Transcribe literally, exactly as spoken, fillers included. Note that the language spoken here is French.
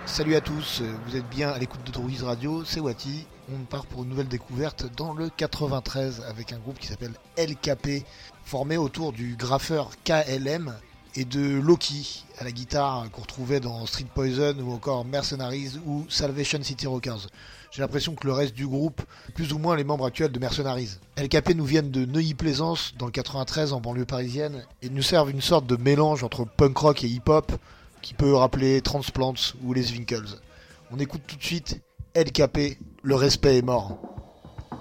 Salut à tous, vous êtes bien à l'écoute de Druise Radio, c'est Wati. On part pour une nouvelle découverte dans le quatre-vingt-treize avec un groupe qui s'appelle L K P, formé autour du graffeur K L M et de Loki à la guitare qu'on retrouvait dans Street Poison ou encore Mercenaries ou Salvation City Rockers. J'ai l'impression que le reste du groupe, plus ou moins les membres actuels de Mercenaries. L K P nous viennent de Neuilly-Plaisance dans le quatre-vingt-treize en banlieue parisienne et nous servent une sorte de mélange entre punk rock et hip-hop qui peut rappeler Transplants ou les Winkles. On écoute tout de suite L K P, le respect est mort.